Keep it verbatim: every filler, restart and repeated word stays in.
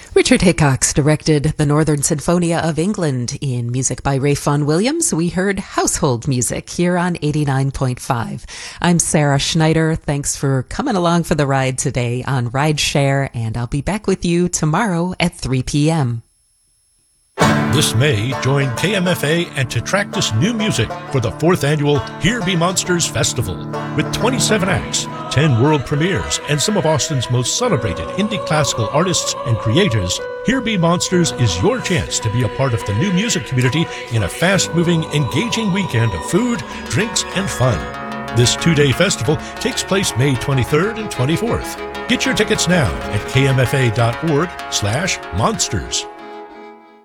Richard Hickox directed the Northern Sinfonia of England. In music by Ralph Vaughan Williams, we heard Household Music here on eighty-nine point five. I'm Sarah Schneider. Thanks for coming along for the ride today on Rideshare, and I'll be back with you tomorrow at three p.m. This May, join K M F A and Tetractus New Music for the fourth annual Here Be Monsters Festival. With twenty-seven acts, ten world premieres, and some of Austin's most celebrated indie classical artists and creators, Here Be Monsters is your chance to be a part of the new music community in a fast-moving, engaging weekend of food, drinks, and fun. This two-day festival takes place May twenty-third and twenty-fourth. Get your tickets now at k m f a dot org slash monsters.